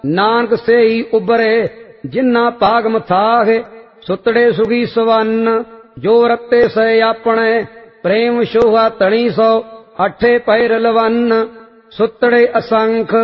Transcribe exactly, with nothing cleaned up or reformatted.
ਨਾਨਕ ਸੇਈ ਉਬਰੇ ਜਿਨ੍ਹਾਂ ਭਾਗ ਮਥਾਹ। ਸੁਤੜੇ ਸੁਗੀ ਸਵੰਨ ਜੋ ਰਤੇ ਸੇ ਆਪਣੇ, ਪ੍ਰੇਮ ਸ਼ੋਭਾ ਤਣੀ ਸੋ ਅਠੇ ਪੈਰ ਲਵੰਨ। ਸੁਤੜੇ ਅਸੰਖ